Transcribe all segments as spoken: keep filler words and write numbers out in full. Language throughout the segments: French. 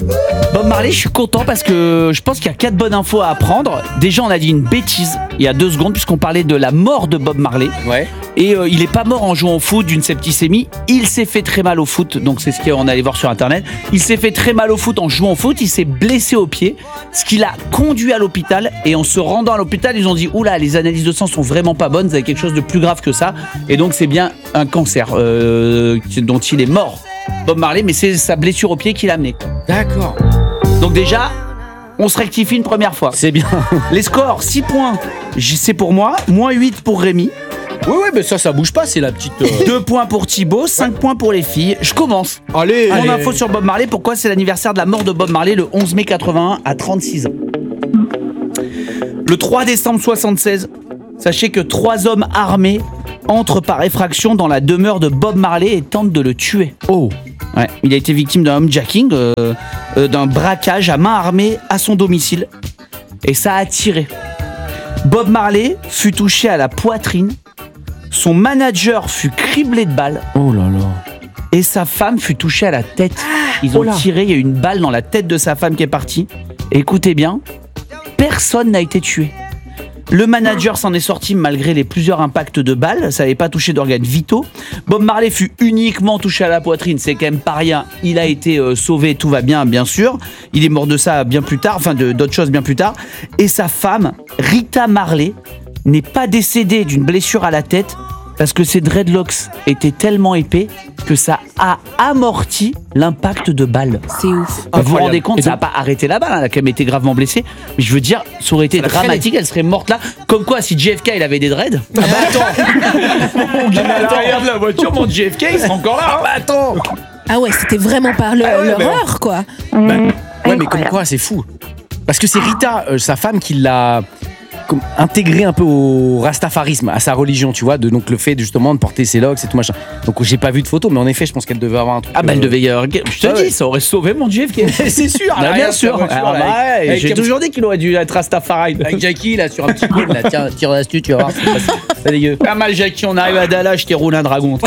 Bob Marley, je suis content parce que je pense qu'il y a quatre bonnes infos à apprendre. Déjà, on a dit une bêtise il y a deux secondes puisqu'on parlait de la mort de Bob Marley. Ouais. Et euh, il est pas mort en jouant au foot d'une septicémie. Il s'est fait très mal au foot, donc c'est ce qu'on allait voir sur internet. Il s'est fait très mal au foot en jouant au foot. Il s'est blessé au pied, ce qui l'a conduit à l'hôpital. Et en se rendant à l'hôpital, ils ont dit oula, les analyses de sang sont vraiment pas bonnes. Vous avez quelque chose de plus grave que ça. Et donc c'est bien un cancer euh, dont il est mort, Bob Marley. Mais c'est sa blessure au pied qui l'a amené. D'accord. Donc déjà, on se rectifie une première fois. C'est bien. Les scores, six points, c'est pour moi, moins huit pour Rémi. Oui, oui, mais ça, ça bouge pas, c'est la petite... Euh... deux points pour Thibaut, cinq points pour les filles. Je commence. Allez, Mon allez. info sur Bob Marley, pourquoi c'est l'anniversaire de la mort de Bob Marley le onze mai quatre-vingt-un à trente-six ans. Le trois décembre soixante-seize, sachez que trois hommes armés entrent par effraction dans la demeure de Bob Marley et tentent de le tuer. Oh. Ouais, il a été victime d'un homejacking, euh, euh, d'un braquage à main armée à son domicile. Et ça a tiré. Bob Marley fut touché à la poitrine. Son manager fut criblé de balles. Oh là là. Et sa femme fut touchée à la tête. Ils ont oh là. tiré, il y a eu une balle dans la tête de sa femme qui est partie. Et écoutez bien, personne n'a été tué. Le manager s'en est sorti malgré les plusieurs impacts de balles. Ça n'avait pas touché d'organes vitaux. Bob Marley fut uniquement touché à la poitrine. C'est quand même pas rien. Il a été euh, sauvé, tout va bien, bien sûr. Il est mort de ça bien plus tard, enfin de, d'autres choses bien plus tard. Et sa femme, Rita Marley, n'est pas décédée d'une blessure à la tête parce que ses dreadlocks étaient tellement épais que ça a amorti l'impact de balles. C'est ouf. Vous vous rendez compte, ça n'a pas arrêté la balle, hein, elle a quand même été gravement blessée. Mais je veux dire, ça aurait été Ça dramatique, elle serait morte là. Comme quoi, si J F K il avait des dreads. Ah bah attends Mon gars, à l'intérieur de la voiture, mon J F K il serait encore là. Ah bah attends Ah ouais, c'était vraiment par le- Ah ouais, l'horreur, quoi. Bah, ouais, mais comme quoi, c'est fou. Parce que c'est Rita, euh, sa femme, qui l'a comme, intégré un peu au rastafarisme, à sa religion, tu vois, de, donc le fait justement de porter ses locks et tout machin. Donc j'ai pas vu de photo, mais en effet, je pense qu'elle devait avoir un truc. Ah bah elle euh, devait y avoir... Je te Ah dis, ouais. ça aurait sauvé mon J F K. C'est sûr, Bah, bien sûr. voiture, Ah, bah, avec- ouais, avec j'ai un toujours dit qu'il aurait dû être Rastafari. Avec Jackie là sur un petit cône là, tiens, tire l'astuce, tu vas voir, c'est pas, c'est pas dégueu. Pas mal Jackie, on arrive à Dallas, je t'ai roulé un dragon.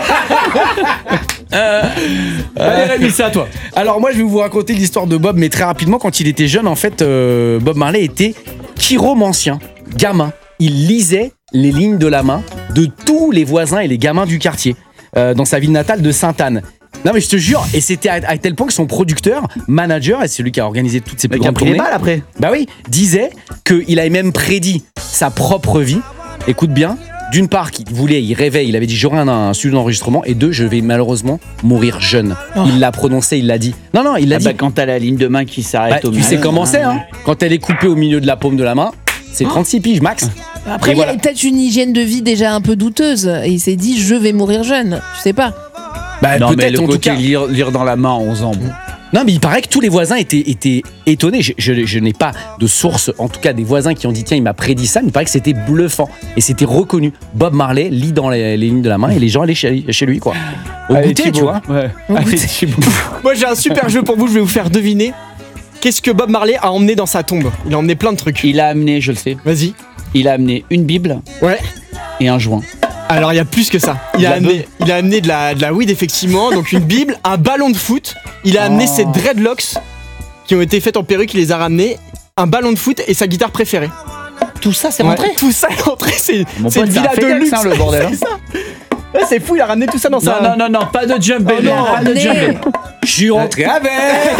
euh, Allez Rémi, c'est à toi. Alors moi je vais vous raconter l'histoire de Bob, mais très rapidement. Quand il était jeune, en fait, euh, Bob Marley était chiromancien, gamin. Il lisait les lignes de la main de tous les voisins et les gamins du quartier, euh, dans sa ville natale de Sainte-Anne. Non mais je te jure, et c'était à, à tel point que son producteur, manager, et c'est lui qui a organisé toutes ces plus Qui a grandes pris les tournées, balles après. bah oui, disait qu'il avait même prédit sa propre vie. Écoute bien, d'une part, qu'il voulait, il rêvait, il avait dit j'aurai un, un studio d'enregistrement, et deux, je vais malheureusement mourir jeune. Oh. Il l'a prononcé, il l'a dit. Non, non, il l'a Ah dit. bah quand t'as la ligne de main qui s'arrête Bah, au tu milieu. sais comment c'est, hein. Quand elle est coupée au milieu de la paume de la main, c'est trente-six piges max. Après, Et il y voilà. avait peut-être une hygiène de vie déjà un peu douteuse. Et il s'est dit, je vais mourir jeune. Je sais pas. Bah, Non mais peut-être le en tout côté cas. lire, lire dans la main à onze ans. Bon. Non, mais il paraît que tous les voisins étaient, étaient étonnés. Je, je- je n'ai pas de source, en tout cas des voisins qui ont dit tiens, il m'a prédit ça, mais il paraît que c'était bluffant. Et c'était reconnu. Bob Marley lit dans les, les lignes de la main et les gens allaient chez, chez lui, quoi. Au Allez, goûter, Thibaut. tu vois. Ouais. Au Allez, goûter. Thibaut. Moi j'ai un super jeu pour vous, je vais vous faire deviner. Qu'est-ce que Bob Marley a emmené dans sa tombe? Il a emmené plein de trucs. Il a amené, je le sais, Vas-y. il a amené une Bible Ouais. et un joint. Alors il y a plus que ça. Il a La amené, il a amené de la, de la weed effectivement, donc une Bible, un ballon de foot. Il a amené Oh. ses dreadlocks qui ont été faites en perruque, il les a ramenés, un ballon de foot et sa guitare préférée. Tout ça, c'est Ouais, rentré. tout ça est rentré, c'est Mon c'est pote, une c'est un villa de FedEx, luxe. hein, le bordel, hein. C'est ça. Ouais, c'est fou, il a ramené tout ça dans sa. Non, non, non, non, pas de jumbé. Oh non, pas de amenez. jumbé. Je suis rentré avec.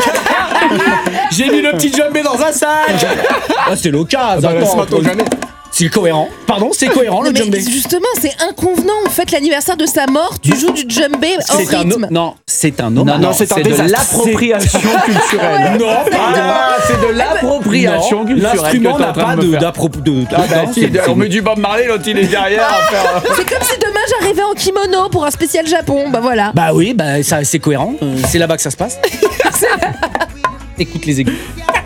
J'ai mis le petit jumbé dans un sac. Ah, c'est l'occasion. Bah, laisse-moi Attends, ton jamais. c'est cohérent. Pardon, c'est cohérent Non, le mais jumbé. justement, c'est inconvenant. En fait, l'anniversaire de sa mort, tu joues du djembé en C'est un rythme. non, c'est un Non, hommage. non, c'est un c'est de désastre. l'appropriation culturelle. Non, Ah, c'est de l'appropriation Non, culturelle. l'instrument que t'es en n'a train pas de me de faire. d'appro- de. Ah bah non, si, c'est- c'est- on met du Bob Marley, l'autre il est derrière à faire. C'est comme si demain j'arrivais en kimono pour un spécial Japon. Bah voilà. Bah oui, bah ça c'est cohérent. Euh, c'est là-bas que ça se passe. Écoute les aigus.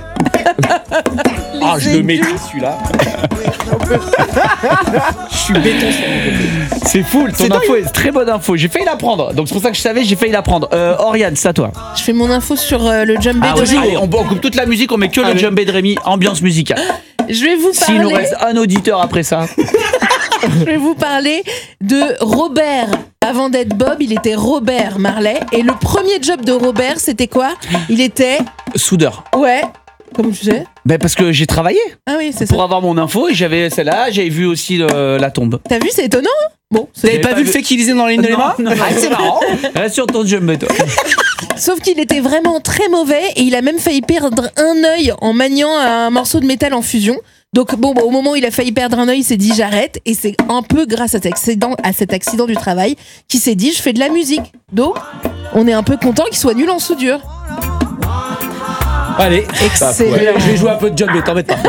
Ah, je le aigus. maîtrise celui-là. Je suis béton sur mon côté. C'est fou, ton info est très bonne info. J'ai failli la prendre, donc c'est pour ça que je savais, j'ai failli la prendre. Euh, Oriane, c'est à toi. Je fais mon info sur euh, le djembé Ah de ouais, Rémi. allez, on, on coupe toute la musique, on met que le Allez. djembé de Rémi, ambiance musicale. Je vais vous S'il nous parler. reste un auditeur après ça. Je vais vous parler de Robert. Avant d'être Bob, il était Robert Marley. Et le premier job de Robert, c'était quoi? Il était Soudeur. Ouais. Comment tu sais? Ben parce que j'ai travaillé Ah oui, c'est ça. pour avoir mon info et j'avais celle-là, j'avais vu aussi le- la tombe. T'as vu, c'est étonnant, hein? Bon, c'est- T'avais pas, vu le fait qu'il lisait dans les lignes de les mains? Non, non, Ah, c'est marrant. Reste sur ton jumbo, toi. Sauf qu'il était vraiment très mauvais et il a même failli perdre un œil en maniant un morceau de métal en fusion. Donc bon, bah, au moment où il a failli perdre un œil, il s'est dit j'arrête et c'est un peu grâce à cet accident, à cet accident du travail qu'il s'est dit je fais de la musique. Donc on est un peu content qu'il soit nul en soudure. Allez, Excellent. Ouais, je vais jouer un peu de djembé, t'embête pas.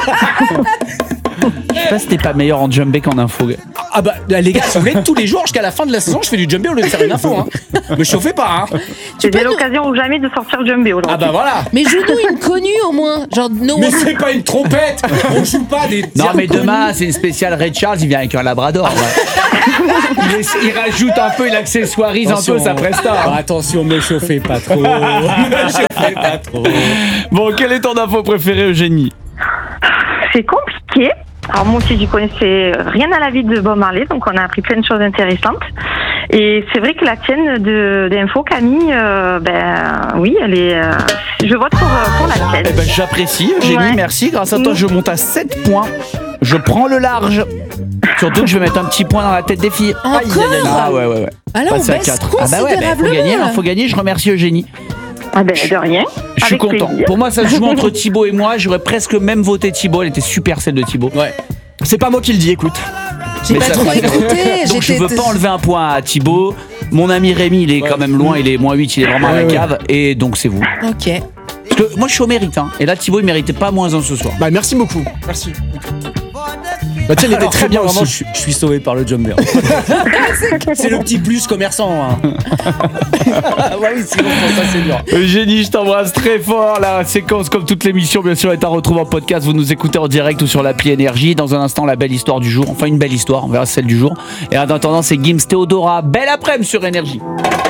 Je sais pas si t'es pas meilleur en djembé qu'en info. Ah bah les gars, si vous voulez, tous les jours jusqu'à la fin de la saison, je fais du djembé au lieu de faire une info. Hein. Me chauffez pas. Hein. Tu peux J'ai nous- l'occasion ou jamais de sortir djembé aujourd'hui. Ah bah voilà. Mais joue-nous une connue au moins, genre no Mais one- c'est pas une trompette. On joue pas des. Non mais connus. demain c'est une spéciale Ray Charles, il vient avec un labrador. Ouais. il, est- il rajoute un peu, il accessoirise un Attention. peu sa presta. Ah, attention, me chauffez pas trop. Me chauffez pas trop. Bon, quelle est ton info préférée, Eugénie? C'est compliqué. Alors moi aussi, j'y connaissais rien à la vie de Bob Marley, donc on a appris plein de choses intéressantes. Et c'est vrai que la tienne de d'info, Camille, euh, ben oui, elle est. euh, je vote pour, euh, pour la tienne. Eh ben j'apprécie, Eugénie, Ouais. merci. Grâce à toi, Mm. je monte à sept points. Je prends le large. Surtout que je vais mettre un petit point dans la tête des filles. Encore Ah ouais, ouais, ouais. Ah là, on Passer à baisse quatre. Ah bah ouais, bah, faut considérablement. gagner, là. hein, faut gagner. Je remercie Eugénie. Ah ben de rien. Je suis Avec content. plaisir. Pour moi, ça se joue entre Thibaut et moi. J'aurais presque même voté Thibaut. Elle était super, celle de Thibaut. Ouais. C'est pas moi qui le dis, écoute. J'ai Mais pas ça trop fait- écouté. Donc je j'étais- veux pas enlever un point à Thibaut. Mon ami Rémi, il est Ouais. quand même loin. Il est moins huit, il est vraiment à la Ouais, ouais. cave. Et donc c'est vous. Ok. Parce que moi, je suis au mérite. Hein. Et là, Thibaut, il méritait pas moins un ce soir. Bah merci beaucoup. Merci. Bah tiens, il était Alors, très bien vraiment, aussi. je, suis- je suis sauvé par le jumper. C'est le petit plus commerçant. Hein. Ah ouais, oui, sinon ça c'est dur. Eugénie, je t'embrasse très fort. La séquence, comme toute l'émission, bien sûr, est à retrouver en podcast. Vous nous écoutez en direct ou sur l'appli Énergie. Dans un instant, la belle histoire du jour. Enfin, une belle histoire. On verra celle du jour. Et en attendant, c'est Gims Théodora. Belle après-midi sur Énergie.